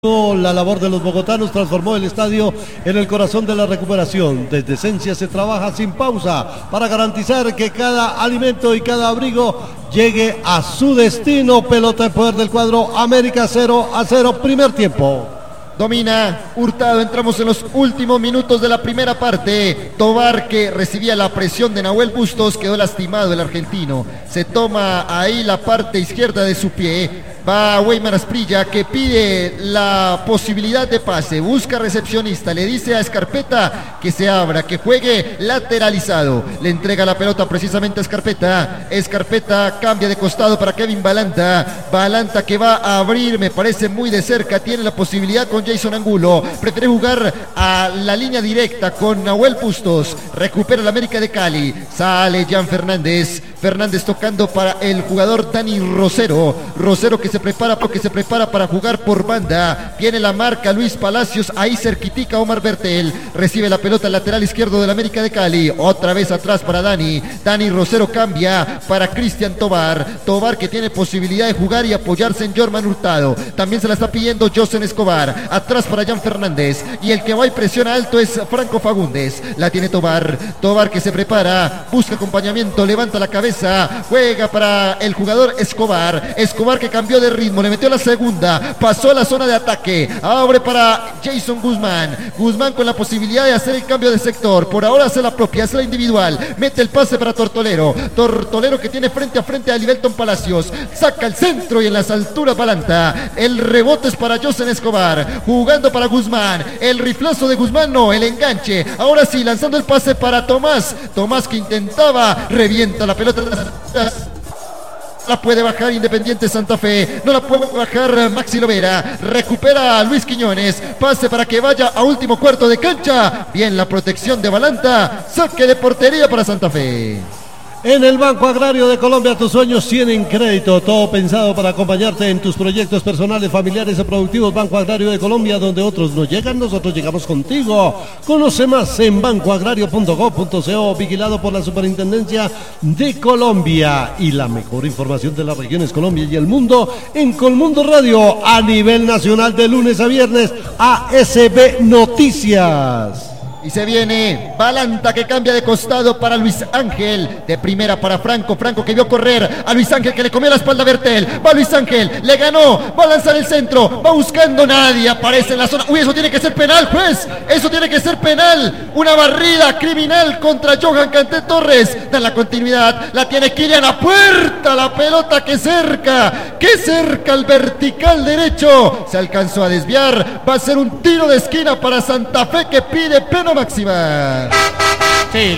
La labor de los bogotanos transformó el estadio en el corazón de la recuperación. Desde esencia se trabaja sin pausa para garantizar que cada alimento y cada abrigo llegue a su destino. Pelota en poder del cuadro América, 0-0, primer tiempo. Domina Hurtado, entramos en los últimos minutos de la primera parte. Tobar, que recibía la presión de Nahuel Bustos, quedó lastimado el argentino. Se toma ahí la parte izquierda de su pie. Va Weimar Asprilla, que pide la posibilidad de pase, busca recepcionista, le dice a Escarpeta que se abra, que juegue lateralizado, le entrega la pelota precisamente a Escarpeta. Escarpeta cambia de costado para Kevin Balanta. Balanta que va a abrir, me parece muy de cerca, tiene la posibilidad con Jason Angulo, prefiere jugar a la línea directa con Nahuel Bustos, recupera el América de Cali, sale Jan Fernández, Fernández tocando para el jugador Dani Rosero, Rosero que se prepara para jugar por banda, tiene la marca Luis Palacios, ahí cerquitica Omar Bertel, recibe la pelota al lateral izquierdo del América de Cali, otra vez atrás para Dani Rosero cambia para Cristian Tobar, Tobar que tiene posibilidad de jugar y apoyarse en Jorman Hurtado, también se la está pidiendo Josen Escobar, atrás para Jan Fernández, y el que va y presiona alto es Franco Fagundes, la tiene Tobar que se prepara, busca acompañamiento, levanta la cabeza, juega para el jugador Escobar que cambió de ritmo, le metió la segunda, pasó a la zona de ataque, abre para Jason Guzmán con la posibilidad de hacer el cambio de sector, por ahora hace la propia, hace la individual, mete el pase para Tortolero que tiene frente a frente a Livelton Palacios, saca el centro y en las alturas Balanta, el rebote es para Josen Escobar, jugando para Guzmán, el riflazo de Guzmán, no, el enganche, ahora sí, lanzando el pase para Tomás que intentaba, revienta la pelota, la puede bajar Independiente Santa Fe, no la puede bajar Maxi Lovera, recupera a Luis Quiñones, pase para que vaya a último cuarto de cancha, bien la protección de Balanta, saque de portería para Santa Fe. En el Banco Agrario de Colombia tus sueños tienen crédito, todo pensado para acompañarte en tus proyectos personales, familiares o productivos. Banco Agrario de Colombia, donde otros no llegan, nosotros llegamos contigo. Conoce más en bancoagrario.gov.co, vigilado por la Superintendencia de Colombia. Y la mejor información de las regiones Colombia y el mundo en Colmundo Radio a nivel nacional de lunes a viernes, ASB Noticias. Y se viene Balanta que cambia de costado para Luis Ángel, de primera para Franco que vio correr a Luis Ángel que le comió la espalda a Bertel, va Luis Ángel, le ganó, va a lanzar el centro, va buscando, nadie aparece en la zona, uy, eso tiene que ser penal, juez, eso tiene que ser penal, una barrida criminal contra Johan Canté Torres, dan la continuidad, la tiene Kylian a puerta, la pelota que cerca el vertical derecho, se alcanzó a desviar, va a ser un tiro de esquina para Santa Fe que pide pena máxima. Sí.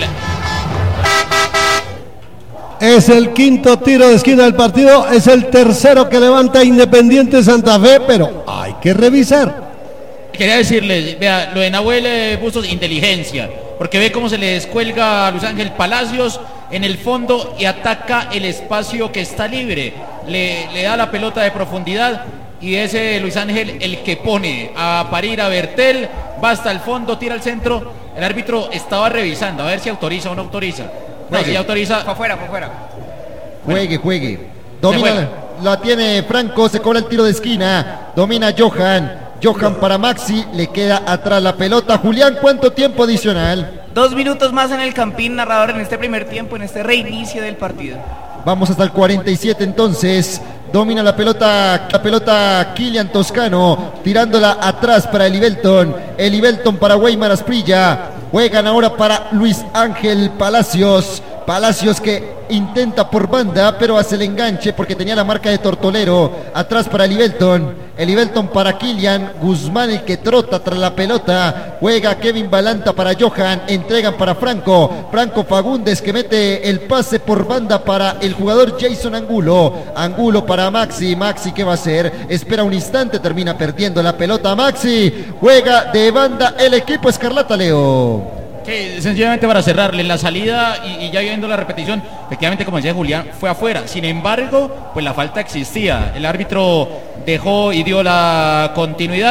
Es el quinto tiro de esquina del partido, es el tercero que levanta Independiente Santa Fe, pero hay que revisar. Quería decirles, vea, lo de Nahuel Bustos, inteligencia, porque ve cómo se le descuelga a Luis Ángel Palacios en el fondo y ataca el espacio que está libre, le da la pelota de profundidad. Y ese Luis Ángel el que pone a parir a Bertel, va hasta el fondo, tira al centro. El árbitro estaba revisando a ver si autoriza o no autoriza. No, si autoriza. Fue afuera. Juegue. Domina, la tiene Franco, se cobra el tiro de esquina. Domina Johan para Maxi, le queda atrás la pelota. Julián, ¿cuánto tiempo adicional? 2 minutos más en el Campín, narrador, en este primer tiempo, en este reinicio del partido. Vamos hasta el 47 entonces. Domina la pelota Kylian Toscano, tirándola atrás para el Livelton para Weimar Asprilla. Juegan ahora para Luis Ángel Palacios que intenta por banda, pero hace el enganche porque tenía la marca de Tortolero. Atrás para el Livelton para Kylian, Guzmán el que trota tras la pelota. Juega Kevin Balanta para Johan, entregan para Franco Fagundes que mete el pase por banda para el jugador Jason Angulo para Maxi ¿qué va a hacer? Espera un instante, termina perdiendo la pelota Maxi, juega de banda el equipo Escarlata, Leo. Sí, sencillamente para cerrarle la salida y ya viendo la repetición, efectivamente como decía Julián, fue afuera. Sin embargo, pues la falta existía. El árbitro dejó y dio la continuidad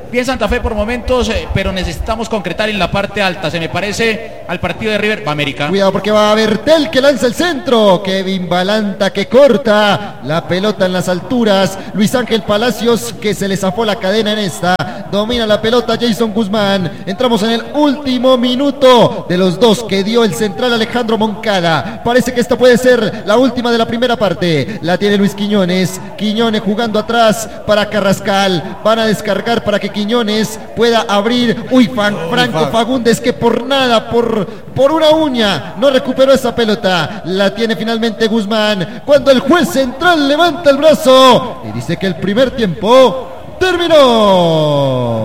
Bien Santa Fe por momentos, pero necesitamos concretar en la parte alta. Se me parece al partido de River. Va América. Cuidado porque va a Bertel que lanza el centro. Kevin Balanta que corta la pelota en las alturas. Luis Ángel Palacios que se le zafó la cadena en esta. Domina la pelota Jason Guzmán. Entramos en el último minuto de los dos que dio el central Alejandro Moncada. Parece que esta puede ser la última de la primera parte. La tiene Luis Quiñones. Quiñones jugando atrás para Carrascal. Van a descargar para que Quiñones pueda abrir. Franco Fagundes que por nada, por una uña no recuperó esa pelota. La tiene finalmente Guzmán. Cuando el juez central levanta el brazo y dice que el primer tiempo terminó.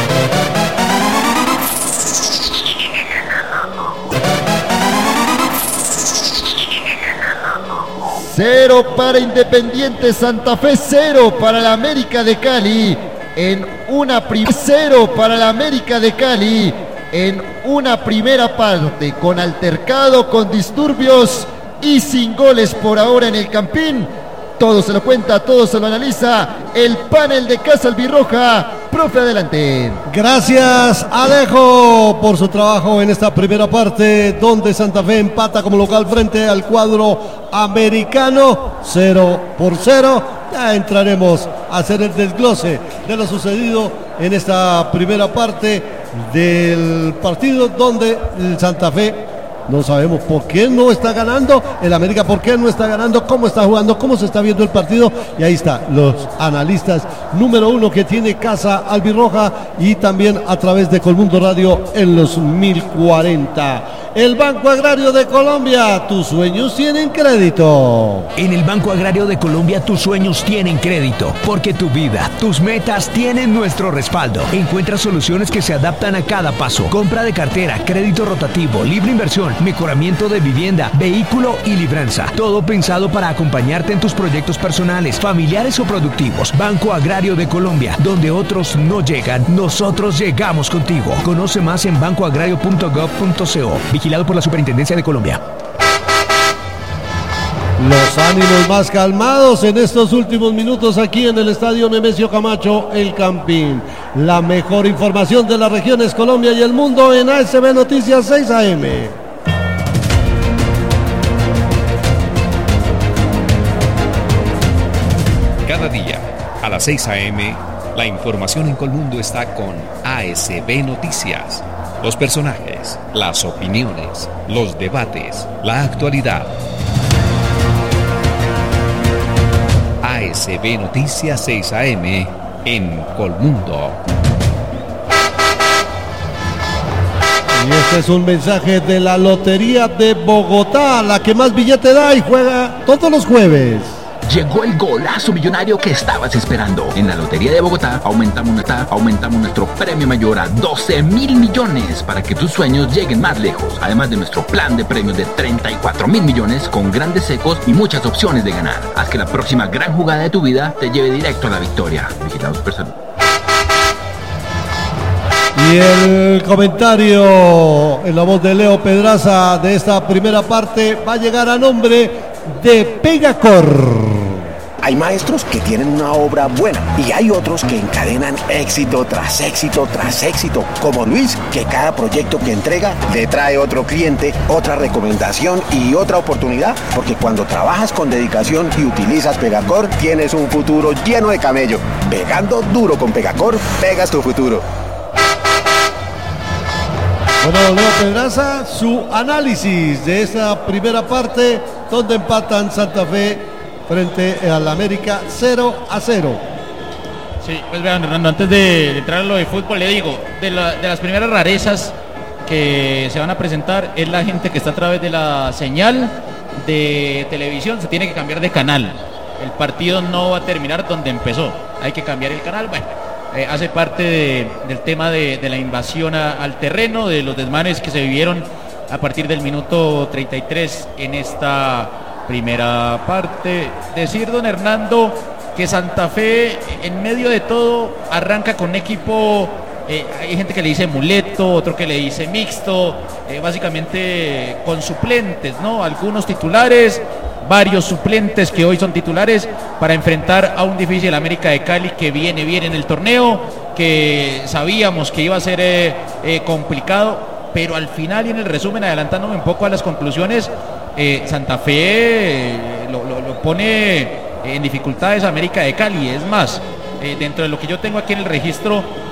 Cero para Independiente Santa Fe, 0 para la América de Cali. Cero para la América de Cali en una primera parte con altercado, con disturbios y sin goles por ahora en el Campín. Todo se lo cuenta, todo se lo analiza el panel de Casa Albirroja. Profe, adelante. Gracias, Alejo, por su trabajo en esta primera parte, donde Santa Fe empata como local frente al cuadro americano, 0-0. Ya entraremos a hacer el desglose de lo sucedido en esta primera parte del partido, donde el Santa Fe no sabemos por qué no está ganando, el América por qué no está ganando, cómo está jugando, cómo se está viendo el partido. Y ahí está, los analistas número 1 que tiene Casa Albirroja y también a través de Colmundo Radio en los 1040. El Banco Agrario de Colombia, tus sueños tienen crédito. En el Banco Agrario de Colombia tus sueños tienen crédito, porque tu vida, tus metas tienen nuestro respaldo. Encuentra soluciones que se adaptan a cada paso. Compra de cartera, crédito rotativo, libre inversión, mejoramiento de vivienda, vehículo y libranza. Todo pensado para acompañarte en tus proyectos personales, familiares o productivos. Banco Agrario de Colombia, donde otros no llegan, nosotros llegamos contigo. Conoce más en bancoagrario.gov.co. Vigilado por la Superintendencia de Colombia. Los ánimos más calmados en estos últimos minutos aquí en el Estadio Nemesio Camacho, El Campín. La mejor información de las regiones Colombia y el mundo en ASB Noticias 6 AM. Cada día, a las 6 AM, la información en Colmundo está con ASB Noticias. Los personajes, las opiniones, los debates, la actualidad. ASB Noticias 6 AM en Colmundo. Y este es un mensaje de la Lotería de Bogotá, la que más billete da y juega todos los jueves. Llegó el golazo millonario que estabas esperando. En la Lotería de Bogotá aumentamos nuestro premio mayor a 12.000 millones para que tus sueños lleguen más lejos. Además de nuestro plan de premios de 34.000 millones con grandes secos y muchas opciones de ganar. Haz que la próxima gran jugada de tu vida te lleve directo a la victoria. Vigilados por salud. Y el comentario en la voz de Leo Pedraza de esta primera parte va a llegar a nombre de Pegacor. Hay maestros que tienen una obra buena y hay otros que encadenan éxito tras éxito tras éxito, como Luis, que cada proyecto que entrega le trae otro cliente, otra recomendación y otra oportunidad, porque cuando trabajas con dedicación y utilizas Pegacor, tienes un futuro lleno de camello. Pegando duro con Pegacor, pegas tu futuro. Bueno, Leo Pedraza, su análisis de esta primera parte, donde empatan Santa Fe frente al América 0-0. Sí, pues vean, Hernando, antes de entrar a lo de fútbol, le digo, de las primeras rarezas que se van a presentar es la gente que está a través de la señal de televisión, se tiene que cambiar de canal. El partido no va a terminar donde empezó, hay que cambiar el canal. Bueno, hace parte del tema de la invasión al terreno, de los desmanes que se vivieron a partir del minuto 33 en esta primera parte. Decir, don Hernando, que Santa Fe en medio de todo arranca con un equipo, hay gente que le dice muleto, otro que le dice mixto, básicamente con suplentes, ¿no? Algunos titulares, varios suplentes que hoy son titulares para enfrentar a un difícil América de Cali que viene bien en el torneo. que sabíamos que iba a ser complicado, pero al final y en el resumen, adelantándome un poco a las conclusiones, Santa Fe lo pone en dificultades a América de Cali. Es más, dentro de lo que yo tengo aquí en el registro,